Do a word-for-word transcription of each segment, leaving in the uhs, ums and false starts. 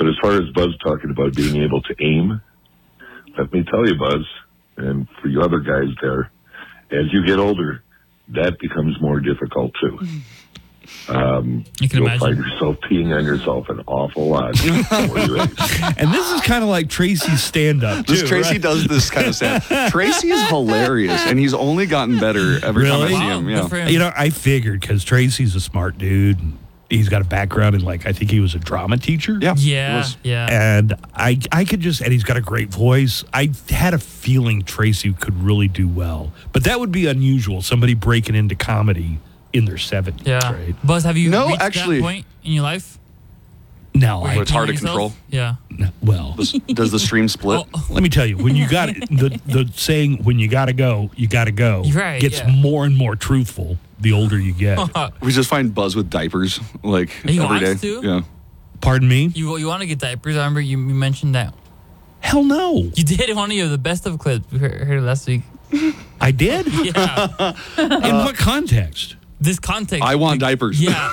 But as far as Buzz talking about being able to aim, let me tell you, Buzz, and for you other guys there, as you get older, that becomes more difficult too. Um, you can you'll imagine. find yourself peeing on yourself an awful lot. before you age. And this is kind of like Tracy's stand-up, too. This Tracy right? does this kind of stuff. Tracy is hilarious, and he's only gotten better every Really? time I see Wow, him. good Yeah. for him. You know, I figured because Tracy's a smart dude. And he's got a background in, like, I think he was a drama teacher. Yeah. he Yeah, was. yeah. And I, I could just, and he's got a great voice. I had a feeling Tracy could really do well. But that would be unusual, somebody breaking into comedy in their seventies, Yeah. right? Buzz, have you No, reached actually- that point in your life? No, Where I, you it's hard peeing to control. yourself? Yeah. no, well, Does the stream split? Oh, let me tell you, when you got the, the saying, when you got to go, you got to go, Right, gets yeah. more and more truthful the older you get. We just find Buzz with diapers like He every day. wants to? Yeah. Pardon me? you you want to get diapers? I remember you, you mentioned that. Hell no. You did one of your the best of clips we heard, heard last week. I did? Yeah. In what context? This context. I want diapers. Yeah.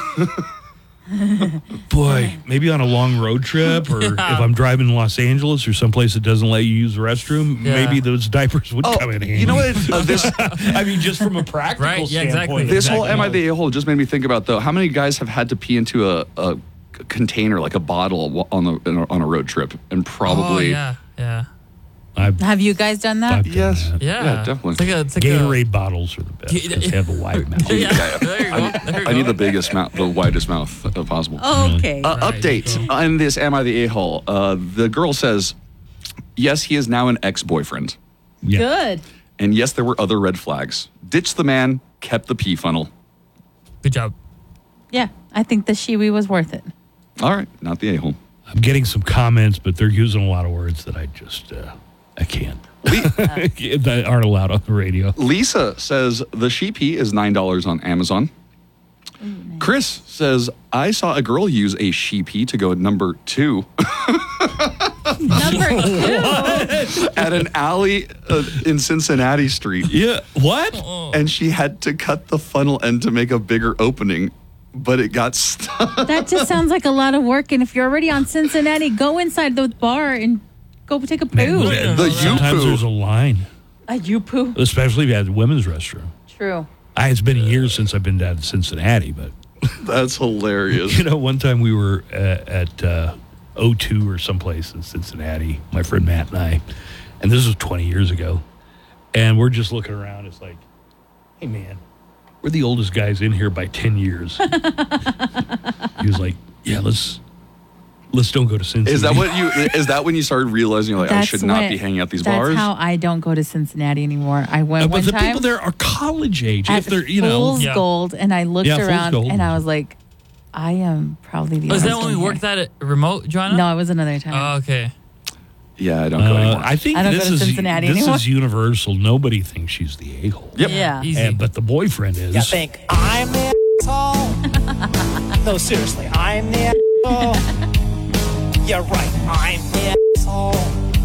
Boy, maybe on a long road trip, or Yeah. if I'm driving in Los Angeles or someplace that doesn't let you use the restroom, Yeah. maybe those diapers would Oh, come in handy. you know what? Uh, this I mean, just from a practical Right, yeah, exactly. standpoint. this whole exactly. Am I the A-hole just made me think about, though, how many guys have had to pee into a, a container, like a bottle, on, the, in a, on a road trip? And Oh, probably... yeah. Yeah. I've, Have you guys done that? I've done Yes. that. Yeah. Yeah, definitely. It's like a, it's like Gatorade bottles are the best Yeah, because they have a wide mouth. A, yeah. There you go. I, There you I need go. the biggest mouth, the widest mouth uh, possible. Oh, okay. Uh, Right, update go. on this Am I the A-hole? Uh, the girl says, yes, he is now an ex-boyfriend. Yeah. Good. And yes, there were other red flags. Ditched the man, kept the pee funnel. Good job. Yeah, I think the shiwi was worth it. All right, not the A-hole. I'm getting some comments, but they're using a lot of words that I just, uh, I can't. that aren't allowed on the radio. Lisa says the sheepy is nine dollars on Amazon. Chris says, I saw a girl use a sheepy to go at number two Number two. at an alley uh, in Cincinnati Street. Yeah. What? And she had to cut the funnel end to make a bigger opening, but it got stuck. That just sounds like a lot of work. And if you're already on Cincinnati, go inside the bar and go take a poo. The Sometimes you-poo. there's a line, A you poo. especially if you had the women's restroom. True. I, it's been years since I've been down to Cincinnati, but That's hilarious. you know, one time we were uh, at uh, O two or someplace in Cincinnati, my friend Matt and I, and this was twenty years ago, and we're just looking around. It's like, hey, man, we're the oldest guys in here by ten years. He was like, yeah, let's let's don't go to Cincinnati. Is that what you? Is that when you started realizing you're like, I should not when- be hanging out these that's bars? how I don't go to Cincinnati anymore. I went Uh, one but the time people there are college age. at If they're, you know, Fool's Yeah. Gold, and I looked Yeah, Fool's around, Gold. and I was like, I am probably the Was that oldest when we one worked here. at a remote, Joanna? No, it was another time. Oh, okay. yeah, I don't go uh, anymore. I think I don't this go to is Cincinnati this anymore. is universal. Nobody thinks she's the a hole. Yep. Yeah. Easy. And, but the boyfriend is. You think I'm the asshole? No, seriously, I'm the asshole. You're right, I'm the asshole.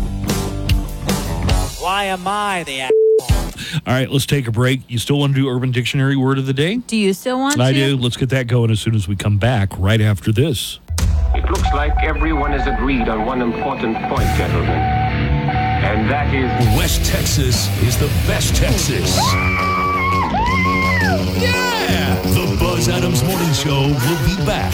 Why am I the asshole? All right, let's take a break. You still want to do Urban Dictionary word of the day? Do you still want I to? do. Let's get that going as soon as we come back right after this. It looks like everyone has agreed on one important point, gentlemen. And that is... West Texas is the best Texas. Yeah! The Buzz Adams Morning Show will be back